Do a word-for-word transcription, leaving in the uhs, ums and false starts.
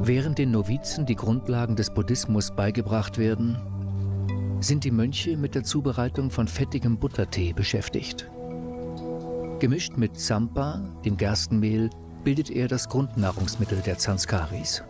Während den Novizen die Grundlagen des Buddhismus beigebracht werden, sind die Mönche mit der Zubereitung von fettigem Buttertee beschäftigt. Gemischt mit Tsampa, dem Gerstenmehl, bildet er das Grundnahrungsmittel der Zanskaris.